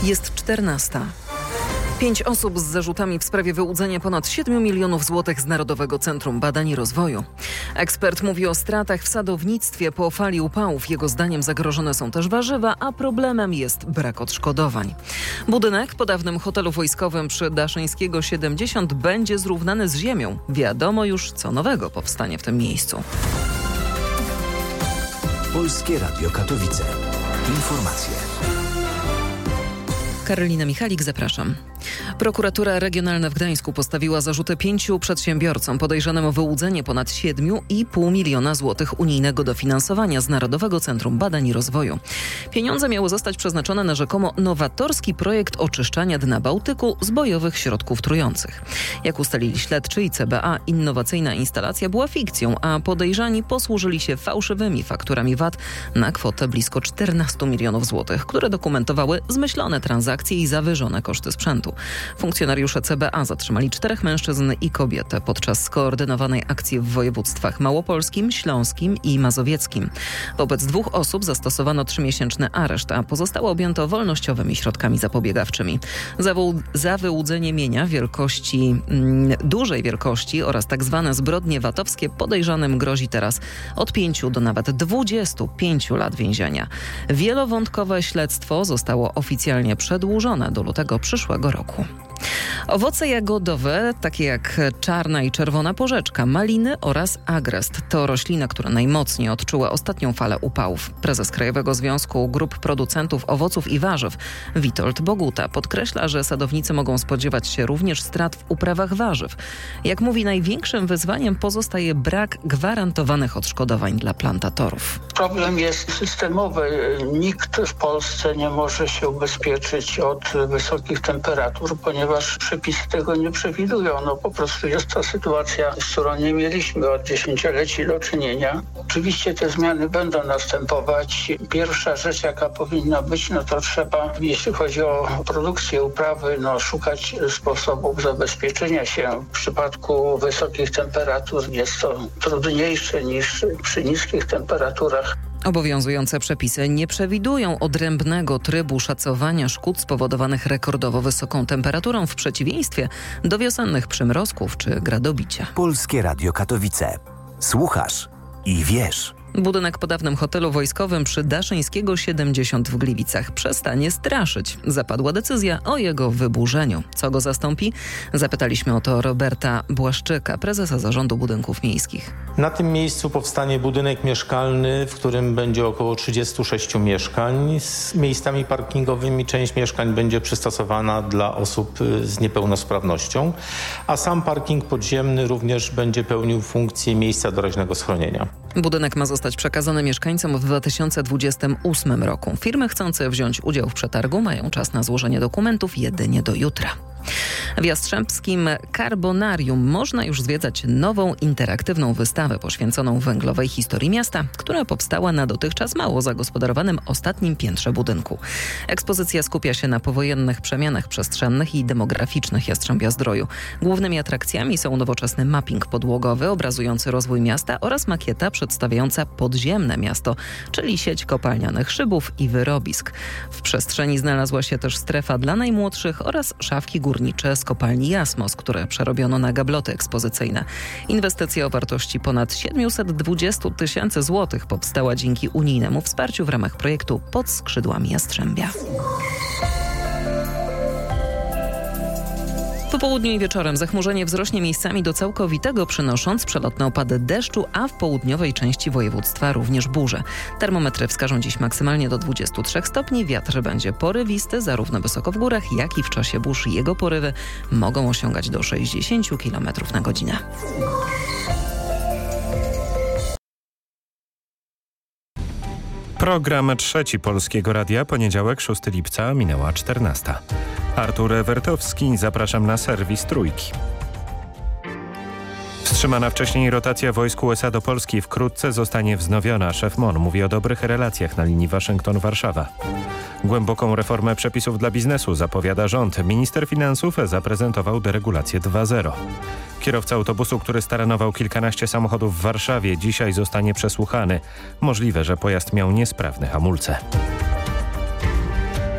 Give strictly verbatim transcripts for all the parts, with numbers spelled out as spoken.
Jest czternasta. Pięć osób z zarzutami w sprawie wyłudzenia ponad siedmiu milionów złotych z Narodowego Centrum Badań i Rozwoju. Ekspert mówi o stratach w sadownictwie po fali upałów. Jego zdaniem zagrożone są też warzywa, a problemem jest brak odszkodowań. Budynek po dawnym hotelu wojskowym przy Daszyńskiego siedemdziesiąt będzie zrównany z ziemią. Wiadomo już, co nowego powstanie w tym miejscu. Polskie Radio Katowice. Informacje. Karolina Michalik, zapraszam. Prokuratura Regionalna w Gdańsku postawiła zarzuty pięciu przedsiębiorcom podejrzanym o wyłudzenie ponad siedmiu i pół miliona złotych unijnego dofinansowania z Narodowego Centrum Badań i Rozwoju. Pieniądze miały zostać przeznaczone na rzekomo nowatorski projekt oczyszczania dna Bałtyku z bojowych środków trujących. Jak ustalili śledczy i C B A, innowacyjna instalacja była fikcją, a podejrzani posłużyli się fałszywymi fakturami V A T na kwotę blisko czternastu milionów złotych, które dokumentowały zmyślone transakcje i zawyżone koszty sprzętu. Funkcjonariusze C B A zatrzymali czterech mężczyzn i kobietę podczas skoordynowanej akcji w województwach małopolskim, śląskim i mazowieckim. Wobec dwóch osób zastosowano trzymiesięczny areszt, a pozostałe objęto wolnościowymi środkami zapobiegawczymi. Za, wy- za wyłudzenie mienia wielkości, mm, dużej wielkości oraz tak zwane zbrodnie vatowskie podejrzanym grozi teraz od pięciu do nawet dwudziestu pięciu lat więzienia. Wielowątkowe śledztwo zostało oficjalnie przedłużone do lutego przyszłego roku. Owoce jagodowe, takie jak czarna i czerwona porzeczka, maliny oraz agrest, to roślina, która najmocniej odczuła ostatnią falę upałów. Prezes Krajowego Związku Grup Producentów Owoców i Warzyw Witold Boguta podkreśla, że sadownicy mogą spodziewać się również strat w uprawach warzyw. Jak mówi, największym wyzwaniem pozostaje brak gwarantowanych odszkodowań dla plantatorów. Problem jest systemowy. Nikt w Polsce nie może się ubezpieczyć od wysokich temperatur, ponieważ przepisy tego nie przewidują. No po prostu jest to sytuacja, z którą nie mieliśmy od dziesięcioleci do czynienia. Oczywiście te zmiany będą następować. Pierwsza rzecz, jaka powinna być, no to trzeba, jeśli chodzi o produkcję uprawy, no szukać sposobów zabezpieczenia się. W przypadku wysokich temperatur jest to trudniejsze niż przy niskich temperaturach. Obowiązujące przepisy nie przewidują odrębnego trybu szacowania szkód spowodowanych rekordowo wysoką temperaturą w przeciwieństwie do wiosennych przymrozków czy gradobicia. Polskie Radio Katowice. Słuchasz i wiesz. Budynek po dawnym hotelu wojskowym przy Daszyńskiego siedemdziesiąt w Gliwicach przestanie straszyć. Zapadła decyzja o jego wyburzeniu. Co go zastąpi? Zapytaliśmy o to Roberta Błaszczyka, prezesa Zarządu Budynków Miejskich. Na tym miejscu powstanie budynek mieszkalny, w którym będzie około trzydziestu sześciu mieszkań z miejscami parkingowymi. Część mieszkań będzie przystosowana dla osób z niepełnosprawnością, a sam parking podziemny również będzie pełnił funkcję miejsca doraźnego schronienia. Budynek ma zostać przekazany mieszkańcom w dwa tysiące dwudziestym ósmym roku. Firmy chcące wziąć udział w przetargu mają czas na złożenie dokumentów jedynie do jutra. W Jastrzębskim Carbonarium można już zwiedzać nową interaktywną wystawę poświęconą węglowej historii miasta, która powstała na dotychczas mało zagospodarowanym ostatnim piętrze budynku. Ekspozycja skupia się na powojennych przemianach przestrzennych i demograficznych Jastrzębia-Zdroju. Głównymi atrakcjami są nowoczesny mapping podłogowy obrazujący rozwój miasta oraz makieta przedstawiająca podziemne miasto, czyli sieć kopalnianych szybów i wyrobisk. W przestrzeni znalazła się też strefa dla najmłodszych oraz szafki górnicze z kopalni Jasmos, które przerobiono na gabloty ekspozycyjne. Inwestycja o wartości ponad siedmiuset dwudziestu tysięcy złotych powstała dzięki unijnemu wsparciu w ramach projektu Pod skrzydłami Jastrzębia. Po południu i wieczorem zachmurzenie wzrośnie miejscami do całkowitego, przynosząc przelotne opady deszczu, a w południowej części województwa również burze. Termometry wskażą dziś maksymalnie do dwudziestu trzech stopni. Wiatr będzie porywisty zarówno wysoko w górach, jak i w czasie burz. Jego porywy mogą osiągać do sześćdziesięciu kilometrów na godzinę. Program trzeci Polskiego Radia, poniedziałek szóstego lipca, minęła czternasta. Artur Ewertowski, zapraszam na serwis Trójki. Wstrzymana wcześniej rotacja wojsk U S A do Polski wkrótce zostanie wznowiona. Szef M O N mówi o dobrych relacjach na linii Waszyngton-Warszawa. Głęboką reformę przepisów dla biznesu zapowiada rząd. Minister finansów zaprezentował deregulację dwa zero. Kierowca autobusu, który staranował kilkanaście samochodów w Warszawie, dzisiaj zostanie przesłuchany. Możliwe, że pojazd miał niesprawne hamulce.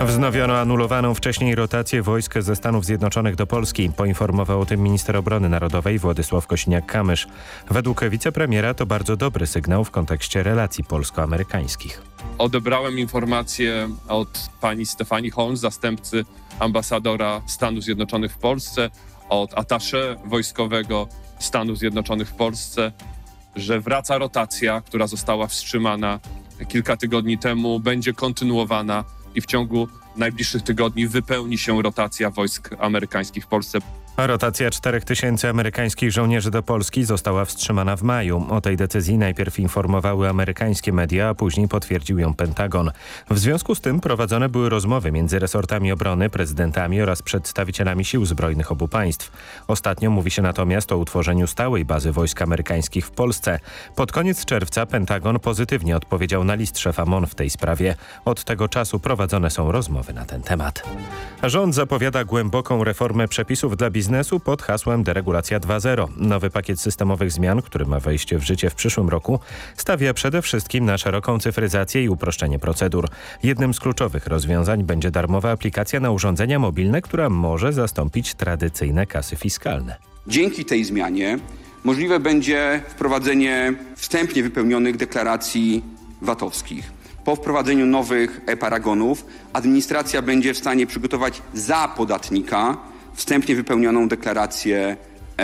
Wznowiono anulowaną wcześniej rotację wojsk ze Stanów Zjednoczonych do Polski. Poinformował o tym minister obrony narodowej Władysław Kosiniak-Kamysz. Według wicepremiera to bardzo dobry sygnał w kontekście relacji polsko-amerykańskich. Odebrałem informację od pani Stefanii Holmes, zastępcy ambasadora Stanów Zjednoczonych w Polsce, od attaché wojskowego Stanów Zjednoczonych w Polsce, że wraca rotacja, która została wstrzymana kilka tygodni temu, będzie kontynuowana i w ciągu najbliższych tygodni wypełni się rotacja wojsk amerykańskich w Polsce. Rotacja czterech tysięcy amerykańskich żołnierzy do Polski została wstrzymana w maju. O tej decyzji najpierw informowały amerykańskie media, a później potwierdził ją Pentagon. W związku z tym prowadzone były rozmowy między resortami obrony, prezydentami oraz przedstawicielami sił zbrojnych obu państw. Ostatnio mówi się natomiast o utworzeniu stałej bazy wojsk amerykańskich w Polsce. Pod koniec czerwca Pentagon pozytywnie odpowiedział na list szefa M O N w tej sprawie. Od tego czasu prowadzone są rozmowy na ten temat. Rząd zapowiada głęboką reformę przepisów dla biznesu pod hasłem Deregulacja dwa zero. Nowy pakiet systemowych zmian, który ma wejść w życie w przyszłym roku, stawia przede wszystkim na szeroką cyfryzację i uproszczenie procedur. Jednym z kluczowych rozwiązań będzie darmowa aplikacja na urządzenia mobilne, która może zastąpić tradycyjne kasy fiskalne. Dzięki tej zmianie możliwe będzie wprowadzenie wstępnie wypełnionych deklaracji vatowskich. Po wprowadzeniu nowych e-paragonów administracja będzie w stanie przygotować za podatnika wstępnie wypełnioną deklarację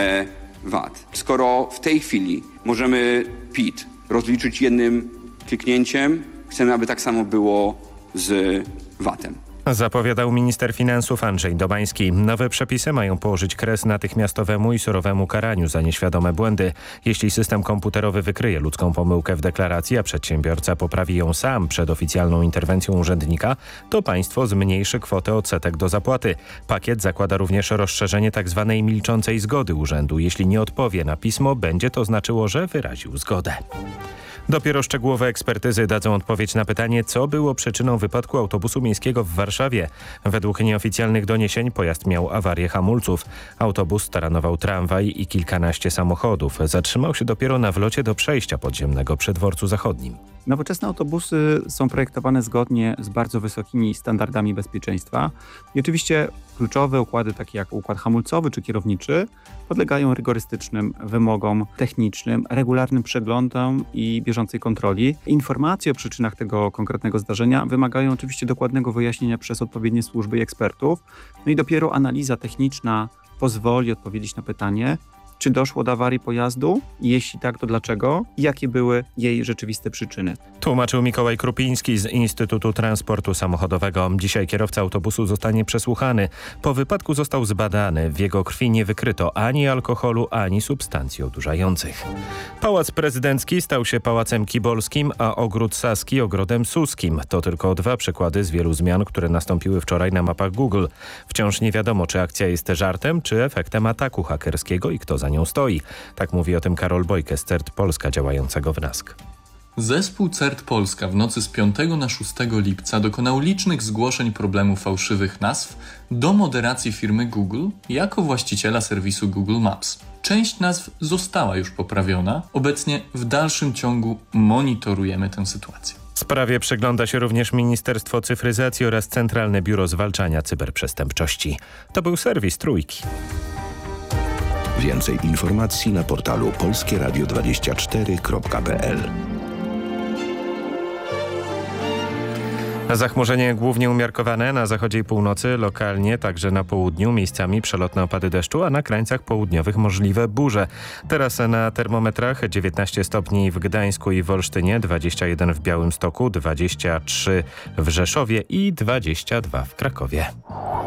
e-V A T. Skoro w tej chwili możemy P I T rozliczyć jednym kliknięciem, chcemy, aby tak samo było z V A T-em. Zapowiadał minister finansów Andrzej Domański. Nowe przepisy mają położyć kres natychmiastowemu i surowemu karaniu za nieświadome błędy. Jeśli system komputerowy wykryje ludzką pomyłkę w deklaracji, a przedsiębiorca poprawi ją sam przed oficjalną interwencją urzędnika, to państwo zmniejszy kwotę odsetek do zapłaty. Pakiet zakłada również rozszerzenie tzw. milczącej zgody urzędu. Jeśli nie odpowie na pismo, będzie to znaczyło, że wyraził zgodę. Dopiero szczegółowe ekspertyzy dadzą odpowiedź na pytanie, co było przyczyną wypadku autobusu miejskiego w Warszawie. Według nieoficjalnych doniesień pojazd miał awarię hamulców. Autobus taranował tramwaj i kilkanaście samochodów. Zatrzymał się dopiero na wlocie do przejścia podziemnego przy dworcu zachodnim. Nowoczesne autobusy są projektowane zgodnie z bardzo wysokimi standardami bezpieczeństwa. I oczywiście kluczowe układy, takie jak układ hamulcowy czy kierowniczy, podlegają rygorystycznym wymogom technicznym, regularnym przeglądom i bieżącej kontroli. Informacje o przyczynach tego konkretnego zdarzenia wymagają oczywiście dokładnego wyjaśnienia przez odpowiednie służby i ekspertów. No i dopiero analiza techniczna pozwoli odpowiedzieć na pytanie, czy doszło do awarii pojazdu? Jeśli tak, to dlaczego? I jakie były jej rzeczywiste przyczyny? Tłumaczył Mikołaj Krupiński z Instytutu Transportu Samochodowego. Dzisiaj kierowca autobusu zostanie przesłuchany. Po wypadku został zbadany. W jego krwi nie wykryto ani alkoholu, ani substancji odurzających. Pałac Prezydencki stał się Pałacem Kibolskim, a Ogród Saski Ogrodem Suskim. To tylko dwa przykłady z wielu zmian, które nastąpiły wczoraj na mapach Google. Wciąż nie wiadomo, czy akcja jest żartem, czy efektem ataku hakerskiego i kto za nią stoi. Tak mówi o tym Karol Bojke z CERT Polska działającego w N A S K. Zespół CERT Polska w nocy z piątego na szóstego lipca dokonał licznych zgłoszeń problemu fałszywych nazw do moderacji firmy Google jako właściciela serwisu Google Maps. Część nazw została już poprawiona. Obecnie w dalszym ciągu monitorujemy tę sytuację. Sprawie przygląda się również Ministerstwo Cyfryzacji oraz Centralne Biuro Zwalczania Cyberprzestępczości. To był serwis Trójki. Więcej informacji na portalu polskie radio dwadzieścia cztery kropka p l. Zachmurzenie głównie umiarkowane na zachodzie i północy, lokalnie także na południu, miejscami przelotne opady deszczu, a na krańcach południowych możliwe burze. Teraz na termometrach dziewiętnaście stopni w Gdańsku i w Olsztynie, dwadzieścia jeden w Białymstoku, dwadzieścia trzy w Rzeszowie i dwadzieścia dwa w Krakowie.